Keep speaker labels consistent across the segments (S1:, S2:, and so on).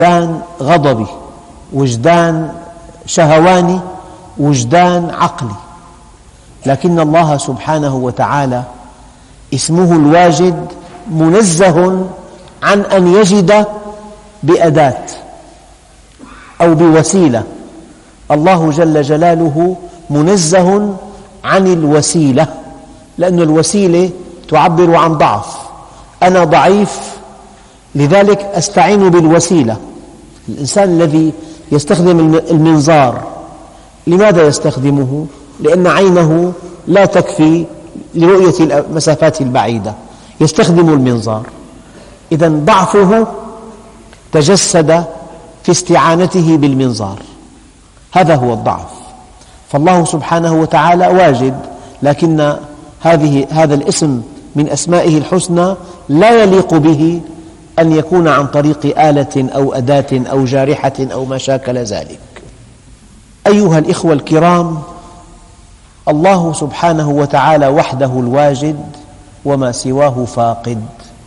S1: وجدان غضبي، وجدان شهواني، وجدان عقلي. لكن الله سبحانه وتعالى اسمه الواجد منزه عن أن يجد بأداة أو بوسيلة. الله جل جلاله منزه عن الوسيلة، لأن الوسيلة تعبر عن ضعف. أنا ضعيف لذلك أستعين بالوسيلة. الإنسان الذي يستخدم المنظار لماذا يستخدمه؟ لأن عينه لا تكفي لرؤية المسافات البعيدة، يستخدم المنظار. إذن ضعفه تجسد في استعانته بالمنظار، هذا هو الضعف. فالله سبحانه وتعالى واجد، لكن هذا الاسم من أسمائه الحسنى لا يليق به أن يكون عن طريق آلة أو أداة أو جارحة أو ما شاكل ذلك. أيها الإخوة الكرام، الله سبحانه وتعالى وحده الواجد وما سواه فاقد.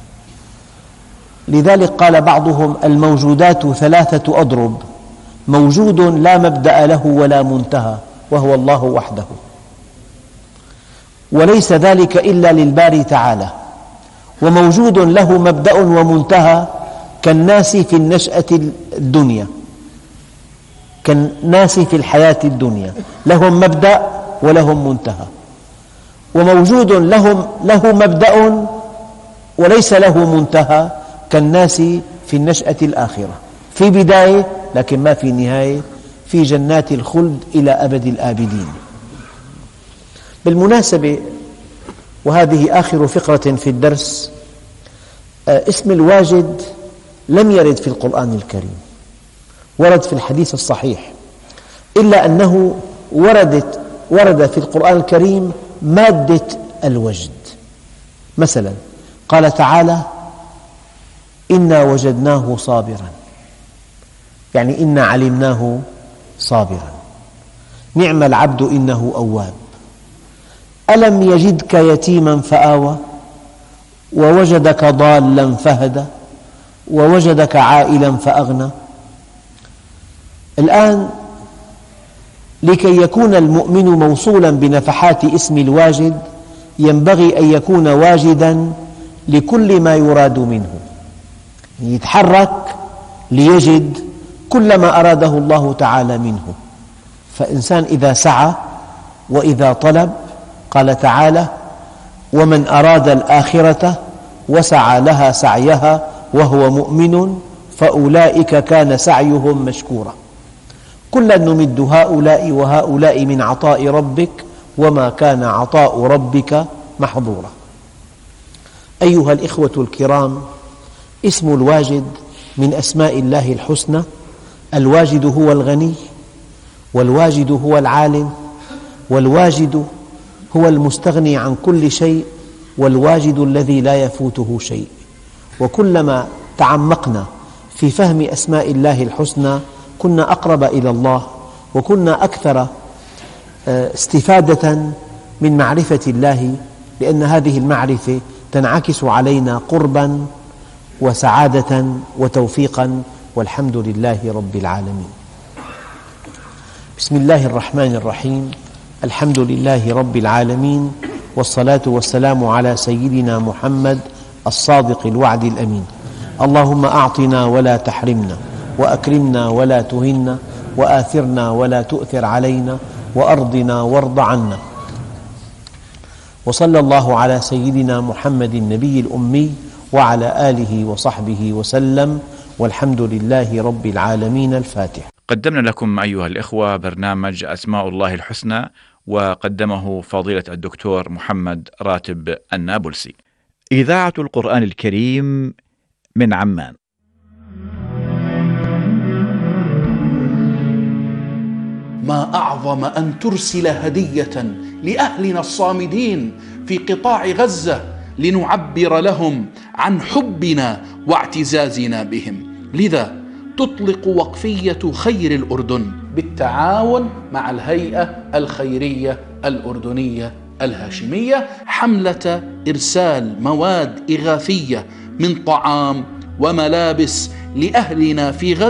S1: لذلك قال بعضهم: الموجودات ثلاثة أضرب، موجود لا مبدأ له ولا منتهى، وهو الله وحده، وليس ذلك إلا للباري تعالى. وموجود له مبدأ ومنتهى كالناس في النشأة الدنيا، كالناس في الحياة الدنيا، لهم مبدأ ولهم منتهى. وموجود له مبدأ وليس له منتهى كالناس في النشأة الآخرة، في بداية لكن ما في نهاية، في جنات الخلد إلى أبد الآبدين. بالمناسبة، وهذه آخر فقرة في الدرس، اسم الواجد لم يرد في القرآن الكريم، ورد في الحديث الصحيح، إلا أنه ورد في القرآن الكريم مادة الوجد. مثلا قال تعالى: إنا وجدناه صابرا، يعني إنا علمناه صابرا. نعم العبد إنه أواب. ألم يجدك يتيما فآوى، ووجدك ضالا فهدى، ووجدك عائلا فأغنى. الآن لكي يكون المؤمن موصولا بنفحات اسم الواجد ينبغي أن يكون واجدا لكل ما يراد منه، يتحرك ليجد كل ما أراده الله تعالى منه. فإنسان إذا سعى وإذا طلب، قال تعالى: ومن أراد الآخرة وسعى لها سعيها وهو مؤمن فأولئك كان سعيهم مشكورا. كلا نمد هؤلاء وهؤلاء من عطاء ربك وما كان عطاء ربك محظورا. أيها الإخوة الكرام، اسم الواجد من أسماء الله الحسنى. الواجد هو الغني، والواجد هو العالم، والواجد هو المستغني عن كل شيء، والواجد الذي لا يفوته شيء. وكلما تعمقنا في فهم أسماء الله الحسنى كنا أقرب إلى الله، وكنا أكثر استفادة من معرفة الله، لأن هذه المعرفة تنعكس علينا قربا وسعادة وتوفيقا، والحمد لله رب العالمين. بسم الله الرحمن الرحيم. الحمد لله رب العالمين، والصلاة والسلام على سيدنا محمد الصادق الوعد الأمين. اللهم أعطنا ولا تحرمنا، وأكرمنا ولا تهنا، وآثرنا ولا تؤثر علينا، وأرضنا وارض عنا. وصلى الله على سيدنا محمد النبي الأمي وعلى آله وصحبه وسلم، والحمد لله رب العالمين. الفاتحة.
S2: قدمنا لكم أيها الإخوة برنامج أسماء الله الحسنى، وقدمه فضيلة الدكتور محمد راتب النابلسي. إذاعة القرآن الكريم من عمان.
S3: ما أعظم أن ترسل هدية لأهلنا الصامدين في قطاع غزة لنعبر لهم عن حبنا واعتزازنا بهم. لذا تطلق وقفية خير الأردن بالتعاون مع الهيئة الخيرية الأردنية الهاشمية حملة إرسال مواد إغاثية من طعام وملابس لأهلنا في غزة